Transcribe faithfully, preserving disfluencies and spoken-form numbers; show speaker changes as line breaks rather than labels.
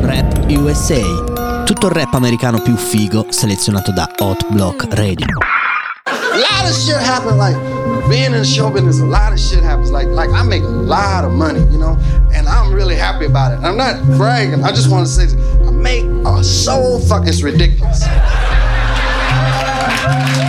Rap U S A. Tutto il rap americano più figo selezionato da Hot Block Radio.
A lot of shit happens, like being in the show business, a lot of shit happens. Like, like I make a lot of money, you know, and I'm really happy about it. And I'm not bragging, I just want to say this. I make a so fuck, it's ridiculous.